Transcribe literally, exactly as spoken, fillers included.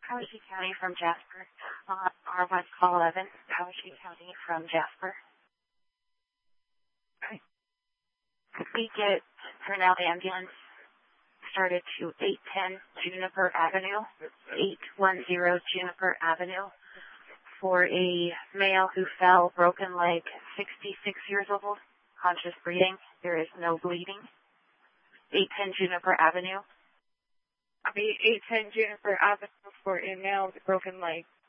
Powashik County from Jasper. Uh, R one call eleven, Powashik County from Jasper. Okay. We get Purnell ambulance started to eight ten Juniper Avenue, eight one zero Juniper Avenue, for a male who fell, broken leg, sixty-six years old, conscious breathing. There is no bleeding. eight ten Juniper Avenue. The eight ten Juniper Avenue for a male with broken leg.